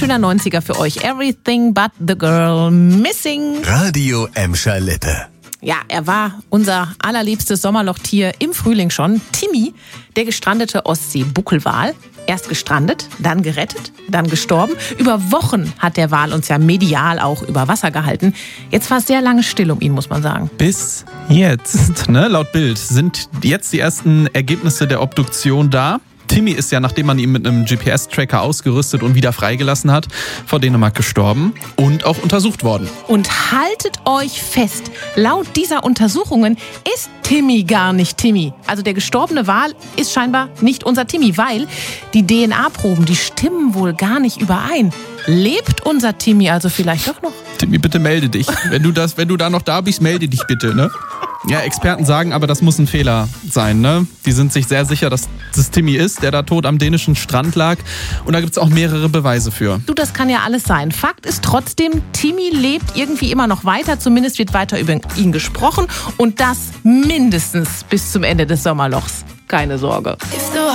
schöner 90er für euch. Everything but the girl missing. Radio Emscher Lippe. Ja, er war unser allerliebstes Sommerlochtier im Frühling schon. Timmy, der gestrandete Ostsee-Buckelwal. Erst gestrandet, dann gerettet, dann gestorben. Über Wochen hat der Wal uns ja medial auch über Wasser gehalten. Jetzt war es sehr lange still um ihn, muss man sagen. Bis jetzt, ne? Laut Bild sind jetzt die ersten Ergebnisse der Obduktion da. Timmy ist ja, nachdem man ihn mit einem GPS-Tracker ausgerüstet und wieder freigelassen hat, vor Dänemark gestorben und auch untersucht worden. Und haltet euch fest, laut dieser Untersuchungen ist Timmy gar nicht Timmy. Also der gestorbene Wal ist scheinbar nicht unser Timmy, weil die DNA-Proben, die stimmen wohl gar nicht überein. Lebt unser Timmy also vielleicht doch noch? Timmy, bitte melde dich. Wenn du da noch da bist, melde dich bitte, ne? Ja, Experten sagen aber, das muss ein Fehler sein, ne? Die sind sich sehr sicher, dass das Timmy ist, der da tot am dänischen Strand lag. Und da gibt's auch mehrere Beweise für. Du, das kann ja alles sein. Fakt ist trotzdem, Timmy lebt irgendwie immer noch weiter. Zumindest wird weiter über ihn gesprochen. Und das mindestens bis zum Ende des Sommerlochs. Keine Sorge.